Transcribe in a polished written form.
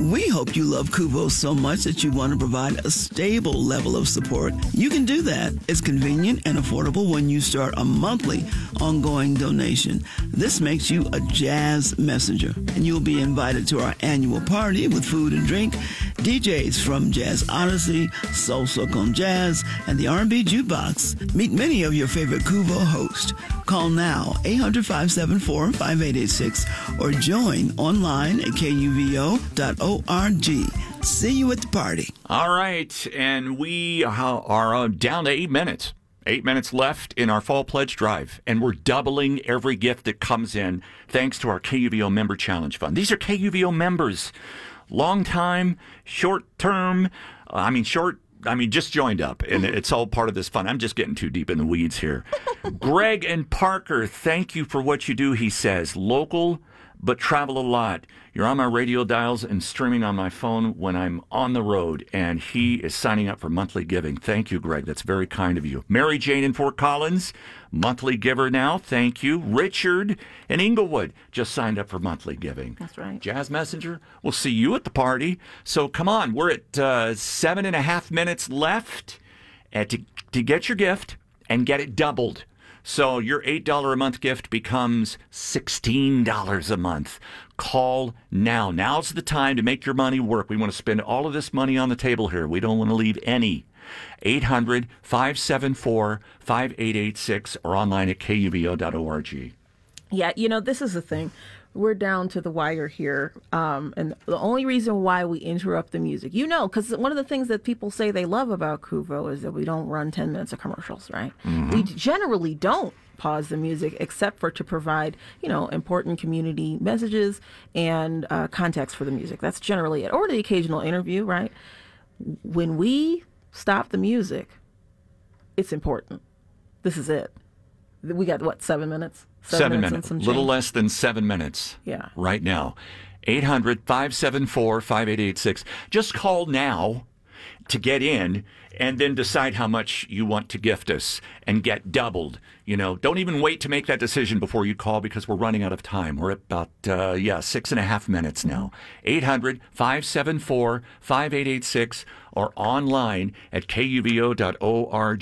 We hope you love Kuvo so much that you want to provide a stable level of support. You can do that. It's convenient and affordable when you start a monthly ongoing donation. This makes you a jazz messenger, and you'll be invited to our annual party with food and drink, DJs from Jazz Odyssey, Salsa con Jazz, and the R&B Jukebox. Meet many of your favorite Kuvo hosts. Call now, 800-574-5886, or join online at kuvo.org. See you at the party. All right, and we are down to 8 minutes. 8 minutes left in our Fall Pledge Drive, and we're doubling every gift that comes in thanks to our KUVO Member Challenge Fund. These are KUVO members. Long time, short term, just joined up, and it's all part of this fun. I'm just getting too deep in the weeds here. Greg and Parker, thank you for what you do, he says. Local, but travel a lot. You're on my radio dials and streaming on my phone when I'm on the road, and he is signing up for monthly giving. Thank you, Greg. That's very kind of you. Mary Jane in Fort Collins, monthly giver now. Thank you. Richard in Inglewood just signed up for monthly giving. That's right. Jazz Messenger, we'll see you at the party. So come on, we're at 7.5 minutes left to get your gift and get it doubled. So your $8 a month gift becomes $16 a month. Call now. Now's the time to make your money work. We want to spend all of this money on the table here. We don't want to leave any. 800-574-5886 or online at kuvo.org. Yeah, this is the thing. We're down to the wire here. And the only reason why we interrupt the music, because one of the things that people say they love about Kuvo is that we don't run 10 minutes of commercials, right? Mm-hmm. We generally don't pause the music except for to provide, important community messages and context for the music. That's generally it. Or the occasional interview, right? When we stop the music, it's important. This is it. We got, 7 minutes? 7 minutes. A little less than 7 minutes. Yeah. Right now. 800-574-5886. Just call now to get in and then decide how much you want to gift us and get doubled. Don't even wait to make that decision before you call because we're running out of time. We're at about, 6.5 minutes now. 800-574-5886 or online at kuvo.org.